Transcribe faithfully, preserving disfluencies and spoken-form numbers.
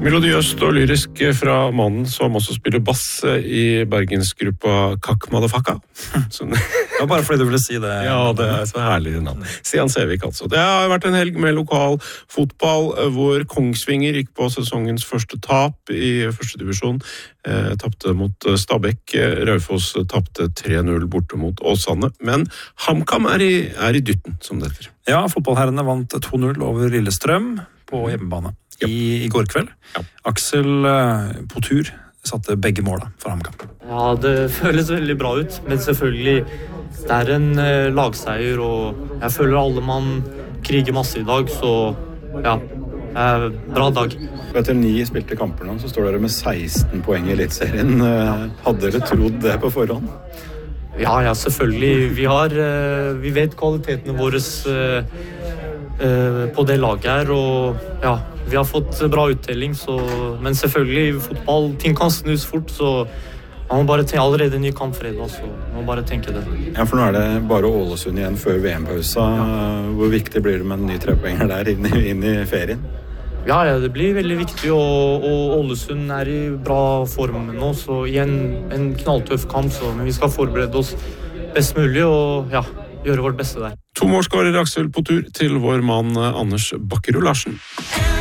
Melodiøst og lyrisk fra mannen som også spiller bass i bergensgruppa Kakk Madafaka. Det var bare fordi du ville si det. Ja, det er så herlig navn. Stian Sævik altså. Det har vært en helg med lokal fotball, hvor Kongsvinger gikk på sesongens første tap i første divisjon. Eh, tapte mot Stabæk. Raufoss tapte tre null borte mot Åsane. Men HamKam er i, er i dytten, som det heter. Ja, fotballherrene vant to null over Lillestrøm på hjemmebane. I, i går kveld. Ja. Aksel uh, på tur satte begge måla for HamKam. Ja, det føles veldig bra ut, men selvfølgelig det er en uh, lagseier, og jeg føler alle man kriger masse i dag, så ja, det er en bra dag. Etter ni spilte kamper nå, så står dere med seksten poeng i Eliteserien. Uh, hadde dere trodd det på forhånd? Ja, ja, selvfølgelig. Vi har, uh, vi vet kvalitetene våre uh, uh, på det laget her, og ja, vi har fått bra uttelling, så, men selvfølgelig i fotball, ting kan snus fort, så man må bare tenke, allerede en ny kamp fredag, så man må bare tenke det. Ja, for nå er det bare Ålesund igjen før V M-pausa. Hvor viktig blir det med en ny trepoenger der inn i, inn i ferien? Ja, ja, det blir veldig viktig, og, og Ålesund er i bra form nå, så igjen en knalltøff kamp, så, men vi skal forberede oss best mulig, og ja, gjøre vårt beste der. To målskårer Aksel på tur til vår mann Anders Bakkerud Larsen.